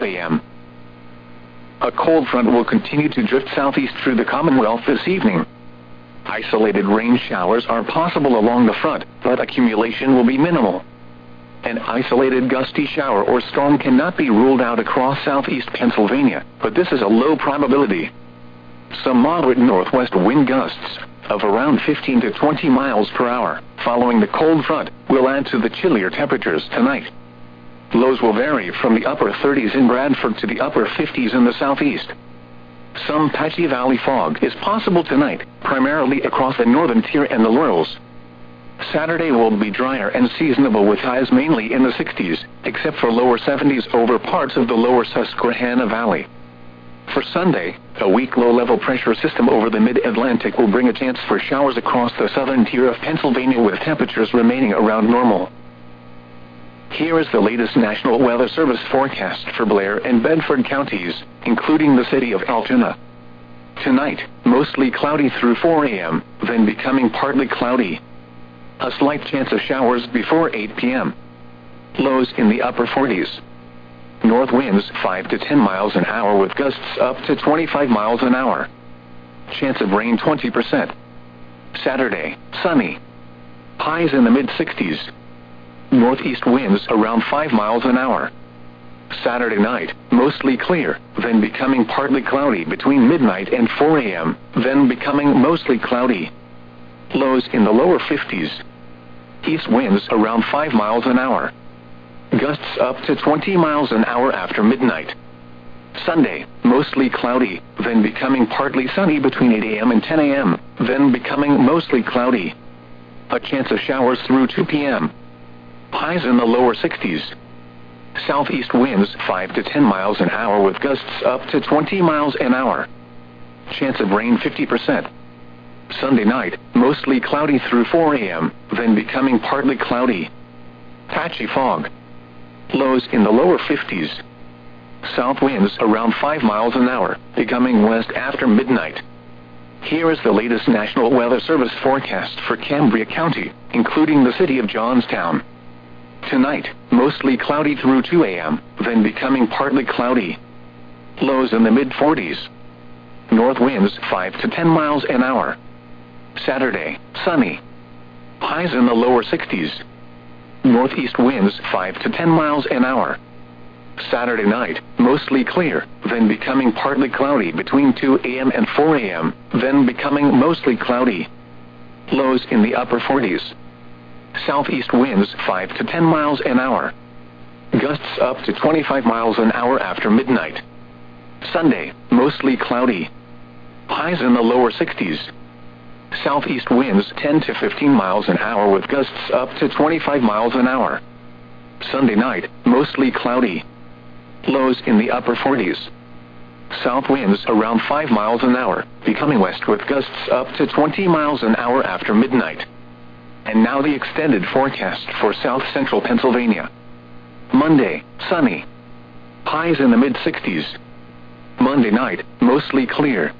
a.m. A cold front will continue to drift southeast through the Commonwealth this evening. Isolated rain showers are possible along the front, but accumulation will be minimal. An isolated gusty shower or storm cannot be ruled out across southeast Pennsylvania, but this is a low probability. Some moderate northwest wind gusts of around 15 to 20 miles per hour following the cold front will add to the chillier temperatures tonight. Lows will vary from the upper 30s in Bradford to the upper 50s in the southeast. Some patchy valley fog is possible tonight, primarily across the northern tier and the Laurels. Saturday will be drier and seasonable with highs mainly in the 60s, except for lower 70s over parts of the lower Susquehanna Valley. For Sunday, a weak low-level pressure system over the mid-Atlantic will bring a chance for showers across the southern tier of Pennsylvania with temperatures remaining around normal. Here is the latest National Weather Service forecast for Blair and Bedford counties, including the city of Altoona. Tonight, mostly cloudy through 4 a.m., then becoming partly cloudy. A slight chance of showers before 8 p.m. Lows in the upper 40s. North winds 5 to 10 miles an hour with gusts up to 25 miles an hour. Chance of rain 20%. Saturday, sunny. Highs in the mid-60s. Northeast winds around 5 miles an hour. Saturday night, mostly clear, then becoming partly cloudy between midnight and 4 a.m., then becoming mostly cloudy. Lows in the lower 50s. East winds around 5 miles an hour. Gusts up to 20 miles an hour after midnight. Sunday, mostly cloudy, then becoming partly sunny between 8 a.m. and 10 a.m., then becoming mostly cloudy. A chance of showers through 2 p.m. Highs in the lower 60s. Southeast winds 5 to 10 miles an hour with gusts up to 20 miles an hour. Chance of rain 50%. Sunday night, mostly cloudy through 4 a.m., then becoming partly cloudy. Patchy fog. Lows in the lower 50s. South winds around 5 miles an hour, becoming west after midnight. Here is the latest National Weather Service forecast for Cambria County, including the city of Johnstown. Tonight, mostly cloudy through 2 a.m., then becoming partly cloudy. Lows in the mid-40s. North winds 5 to 10 miles an hour. Saturday, sunny. Highs in the lower 60s. Northeast winds 5 to 10 miles an hour. Saturday night, mostly clear, then becoming partly cloudy between 2 a.m. and 4 a.m., then becoming mostly cloudy. Lows in the upper 40s. Southeast winds 5 to 10 miles an hour. Gusts up to 25 miles an hour after midnight. Sunday, mostly cloudy. Highs in the lower 60s. Southeast winds 10 to 15 miles an hour with gusts up to 25 miles an hour. Sunday night, mostly cloudy. Lows in the upper 40s. South winds around 5 miles an hour, becoming west with gusts up to 20 miles an hour after midnight. And now the extended forecast for south-central Pennsylvania. Monday, sunny. Highs in the mid-60s. Monday night, mostly clear.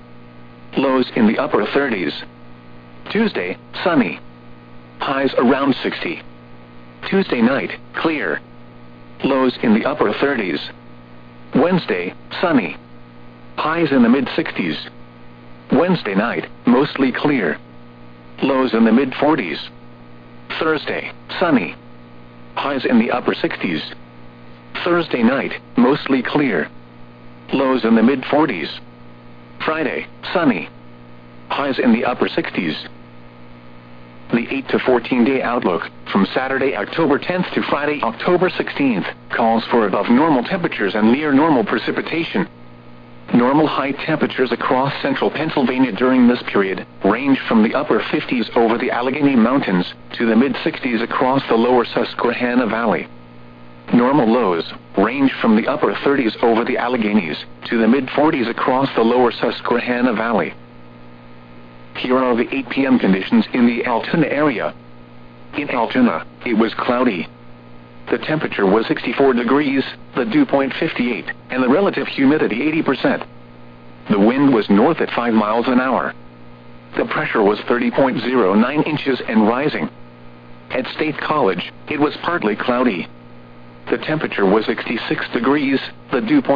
Lows in the upper 30s. Tuesday, sunny. Highs around 60. Tuesday night, clear. Lows in the upper 30s. Wednesday, sunny. Highs in the mid-60s. Wednesday night, mostly clear. Lows in the mid-40s. Thursday, sunny. Highs in the upper 60s. Thursday night, mostly clear. Lows in the mid-40s. Friday, sunny. Highs in the upper 60s. The 8 to 14-day outlook, from Saturday, October 10th to Friday, October 16th, calls for above normal temperatures and near normal precipitation. Normal high temperatures across central Pennsylvania during this period range from the upper 50s over the Allegheny Mountains to the mid-60s across the lower Susquehanna Valley. Normal lows range from the upper 30s over the Alleghenies to the mid-40s across the lower Susquehanna Valley. Here are the 8 p.m. conditions in the Altoona area. In Altoona, it was cloudy. The temperature was 64 degrees, the dew point 58, and the relative humidity 80%. The wind was north at 5 miles an hour. The pressure was 30.09 inches and rising. At State College, it was partly cloudy. The temperature was 66 degrees, the dew point